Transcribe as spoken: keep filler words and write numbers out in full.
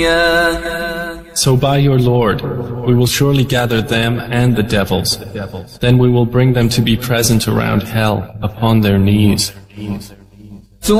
So by your Lord, we will surely gather them and the devils. Then we will bring them to be present around hell upon their knees.